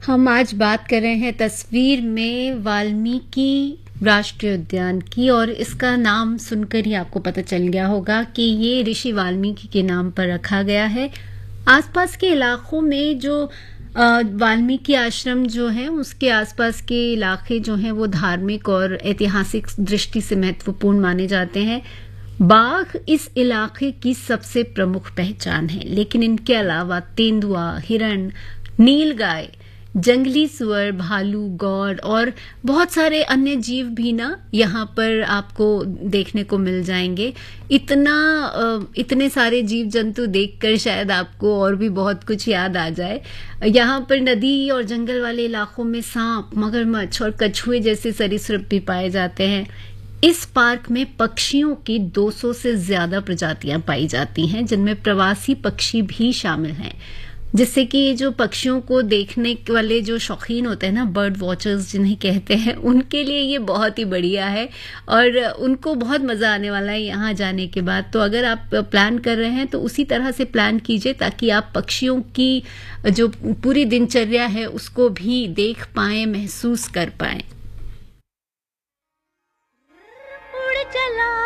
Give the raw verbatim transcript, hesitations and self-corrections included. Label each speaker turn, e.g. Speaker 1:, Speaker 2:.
Speaker 1: हम आज बात कर रहे हैं तस्वीर में वाल्मीकि राष्ट्रीय उद्यान की, और इसका नाम सुनकर ही आपको पता चल गया होगा कि ये ऋषि वाल्मीकि के नाम पर रखा गया है। आसपास के इलाकों में जो अ, वाल्मीकि आश्रम जो है उसके आसपास के इलाके जो हैं वो धार्मिक और ऐतिहासिक दृष्टि से महत्वपूर्ण माने जाते हैं। बाघ इस इलाके की सबसे प्रमुख पहचान है, लेकिन इनके अलावा तेंदुआ, हिरण, नीलगाय, जंगली सुअर, भालू, गौर और बहुत सारे अन्य जीव भी ना यहाँ पर आपको देखने को मिल जाएंगे। इतना अ, इतने सारे जीव जंतु देखकर शायद आपको और भी बहुत कुछ याद आ जाए। यहाँ पर नदी और जंगल वाले इलाकों में सांप, मगरमच्छ और कछुए जैसे सरीसृप भी पाए जाते हैं। इस पार्क में पक्षियों की दो सौ से ज्यादा प्रजातियां पाई जाती हैं, जिनमें प्रवासी पक्षी भी शामिल हैं। जिससे कि ये जो पक्षियों को देखने वाले जो शौकीन होते हैं ना, बर्ड वॉचर्स जिन्हें कहते हैं, उनके लिए ये बहुत ही बढ़िया है और उनको बहुत मज़ा आने वाला है यहाँ जाने के बाद। तो अगर आप प्लान कर रहे हैं तो उसी तरह से प्लान कीजिए ताकि आप पक्षियों की जो पूरी दिनचर्या है उसको भी देख पाएं, महसूस कर पाएं।
Speaker 2: उड़ चला